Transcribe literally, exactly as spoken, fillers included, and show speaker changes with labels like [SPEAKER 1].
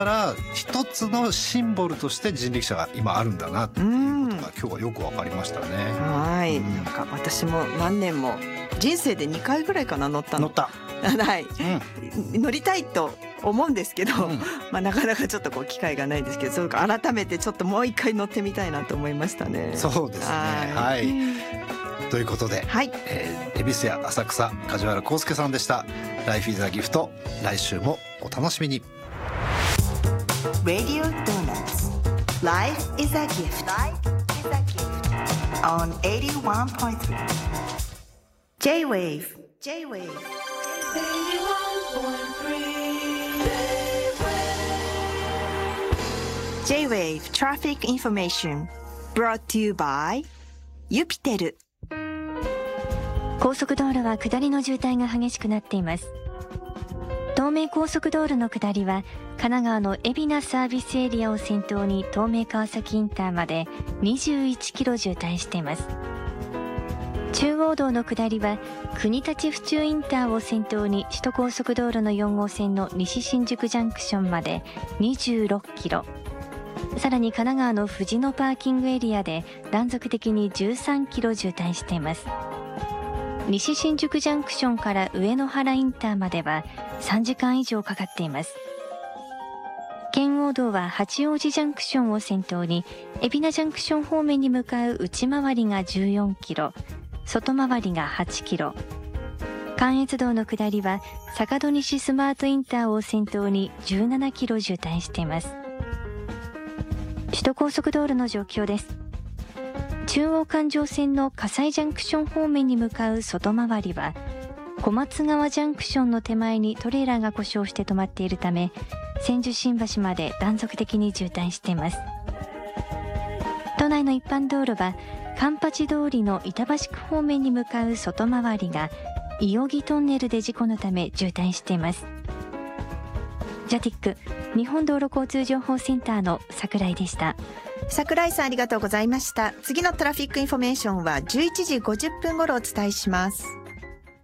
[SPEAKER 1] から一つのシンボルとして人力車が今あるんだなっていうことが今日はよく分かりましたね。
[SPEAKER 2] はい、
[SPEAKER 1] うん、
[SPEAKER 2] なんか私も何年も人生でにかいぐらいかな乗ったの。
[SPEAKER 1] 乗った
[SPEAKER 2] はい、
[SPEAKER 1] うん、
[SPEAKER 2] 乗りたいと思うんですけど、
[SPEAKER 1] うん、
[SPEAKER 2] まあなかなかちょっとこう機会がないんですけど、それから改めてちょっともう一回乗ってみたいなと思いましたね。
[SPEAKER 1] そうですね。はい、はい、ということで、
[SPEAKER 2] はい、
[SPEAKER 1] えー、恵比寿屋浅草梶原康介さんでした。ライフイズアギフト、来週もお楽しみに。
[SPEAKER 3] Radio Donuts Life is a gift on エイティワンポイントスリー J-Wave J-Wave
[SPEAKER 2] J-Wave Traffic Information brought to you by ユピテル。
[SPEAKER 4] 高速道路は下りの渋滞が激しくなっています。東名高速道路の下りは神奈川の海老名サービスエリアを先頭に東名川崎インターまでにじゅういちキロ渋滞しています。中央道の下りは国立府中インターを先頭に首都高速道路のよん号線の西新宿ジャンクションまでにじゅうろっキロ、さらに神奈川の藤野パーキングエリアで断続的にじゅうさんキロ渋滞しています。西新宿ジャンクションから上野原インターまではさんじかん以上かかっています。圏央道は八王子ジャンクションを先頭に海老名ジャンクション方面に向かう内回りがじゅうよんキロ、外回りがはちキロ、関越道の下りは坂戸西スマートインターを先頭にじゅうななキロ渋滞しています。首都高速道路の状況です。中央環状線の葛西ジャンクション方面に向かう外回りは小松川ジャンクションの手前にトレーラーが故障して止まっているため千住新橋まで断続的に渋滞しています。都内の一般道路は環八通りの板橋区方面に向かう外回りが伊予木トンネルで事故のため渋滞しています。ジャティック日本道路交通情報センターの櫻井でした。
[SPEAKER 2] 櫻井さんありがとうございました。次のトラフィックインフォメーションはじゅういちじごじゅっぷん頃お伝えします。